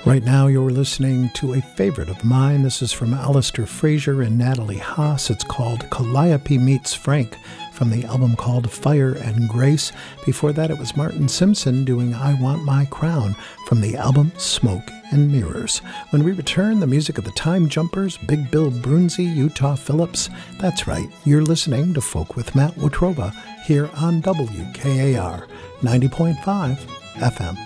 Right now, you're listening to a favorite of mine. This is from Alistair Fraser and Natalie Haas. It's called Calliope Meets Frank from the album called Fire and Grace. Before that, it was Martin Simpson doing I Want My Crown from the album Smoke and Mirrors. When we return, the music of the Time Jumpers, Big Bill Brunzi, Utah Phillips. That's right, you're listening to Folk with Matt Wotrova here on WKAR 90.5 FM.